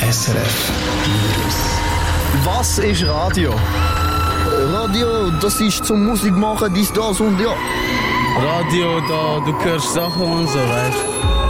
SRF Virus. Was ist Radio? Radio, das ist zum Musik machen, dies, das und ja. Radio, da, du hörst Sachen und so, weißt du.